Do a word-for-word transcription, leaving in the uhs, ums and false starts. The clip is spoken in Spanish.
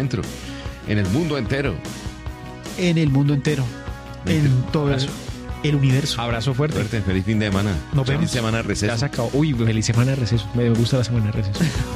centro, en el mundo entero. En el mundo entero. En todo el, el universo. Abrazo fuerte. Fuerte, feliz fin de semana. Nos Feliz vemos. semana de receso. Ya se acabó. Uy, feliz semana de receso. Me gusta la semana de receso.